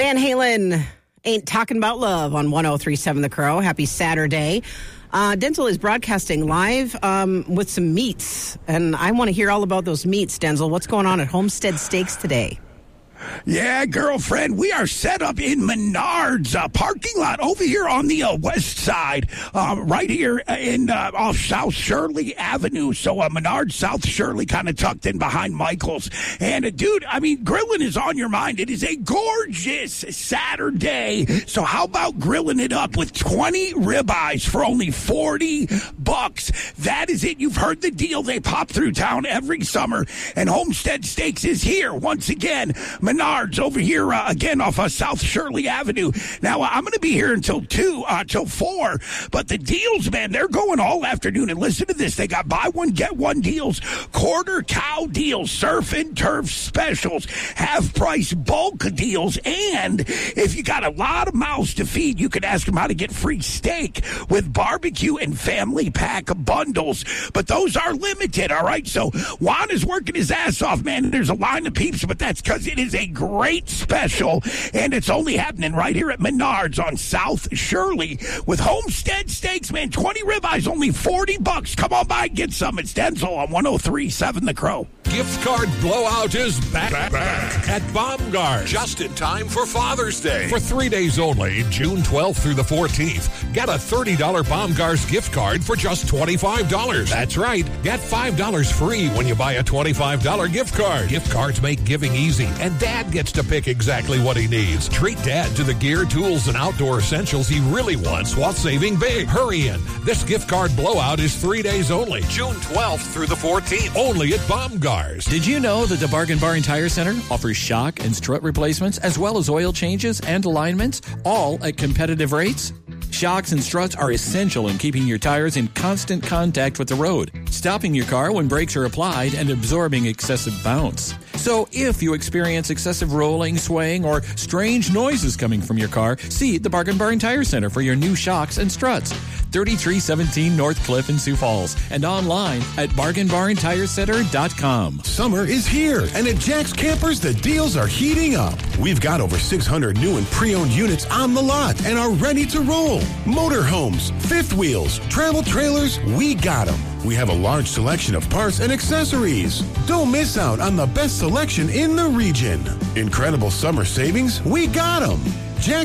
Van Halen ain't talking about love on 103.7 The Crow. Happy Saturday. Denzel is broadcasting live with some meats, and I want to hear all about those meats, Denzel. What's going on at Homestead Steaks today? Yeah, girlfriend, we are set up in Menards parking lot over here on the west side, right here in off South Shirley Avenue. So Menards, South Shirley, kind of tucked in behind Michael's. And dude, I mean, grilling is on your mind. It is a gorgeous Saturday. So how about grilling it up with 20 ribeyes for only $40? That is it. You've heard the deal. They pop through town every summer, and Homestead Steaks is here once again. Menards over here again off South Shirley Avenue. Now, I'm going to be here until 4, but the deals, man, they're going all afternoon. And listen to this. They got buy one, get one deals, quarter cow deals, surf and turf specials, half price bulk deals. And if you got a lot of mouths to feed, you can ask them how to get free steak with barbecue and family pack bundles. But those are limited, all right? So Juan is working his ass off, man. There's a line of peeps, but that's because it is a great special, and it's only happening right here at Menards on South Shirley with Homestead Steaks, man. 20 ribeyes, only $40. Come on by and get some. It's Denzel on 103.7 The Crow. Gift card blowout is back at Baumgars. Just in time for Father's Day. For 3 days only, June 12th through the 14th, get a $30 Baumgars gift card for just $25. That's right. Get $5 free when you buy a $25 gift card. Gift cards make giving easy, and Dad gets to pick exactly what he needs. Treat Dad to the gear, tools, and outdoor essentials he really wants while saving big. Hurry in. This gift card blowout is 3 days only, June 12th through the 14th, only at Baumgars. Did you know that the Bargain Barn Tire Center offers shock and strut replacements as well as oil changes and alignments, all at competitive rates? Shocks and struts are essential in keeping your tires in constant contact with the road, stopping your car when brakes are applied and absorbing excessive bounce. So if you experience excessive rolling, swaying, or strange noises coming from your car, see the Bargain Barn Tire Center for your new shocks and struts. 3317 North Cliff in Sioux Falls, and online at bargainbarntirecenter.com. Summer is here, and at Jack's Campers, the deals are heating up. We've got over 600 new and pre-owned units on the lot and are ready to roll. Motorhomes, fifth wheels, travel trailers, we got them. We have a large selection of parts and accessories. Don't miss out on the best selection in the region. Incredible summer savings, we got them.